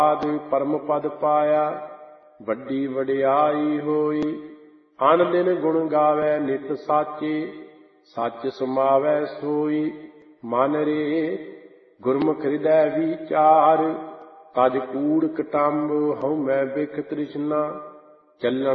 ਬਾਦ ਪਰਮ ਪਦ ਪਾਇਆ, ਵੱਡੀ ਵਡਿਆਈ ਹੋਈ। ਅਨ ਦਿਨ ਗੁਣ ਗਾਵੈ ਨਿਤ ਸਾਚੇ, ਸੱਚ ਸਮਾਵੈ ਸੋਈ। ਮਨ ਰੇ ਗੁਰਮੁਖ ਹਿਰਦੈ ਵਿਚਾਰ, ਤਜ ਕੂੜ ਕਟੰਬ ਹਉਮੈ ਬਿਖ ਤ੍ਰਿਸ਼ਨਾ। ਚੱਲਣ